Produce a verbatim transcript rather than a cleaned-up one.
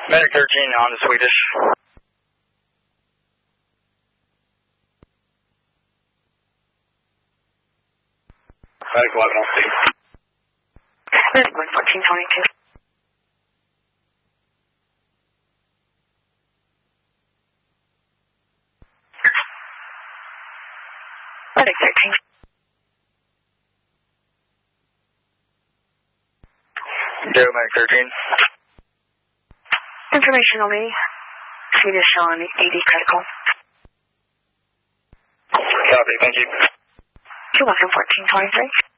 Medic thirteen on the Swedish. Medic eleven on Steve. Medic one fourteen twenty-two. Medic thirteen. Go, Medic thirteen. Information only. Swedish on E D critical. Copy, thank you. You're welcome, fourteen twenty-three.